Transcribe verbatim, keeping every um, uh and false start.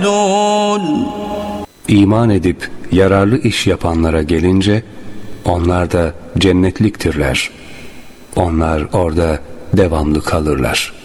İman edip yararlı iş yapanlara gelince, onlar da cennetliktirler. Onlar orada devamlı kalırlar.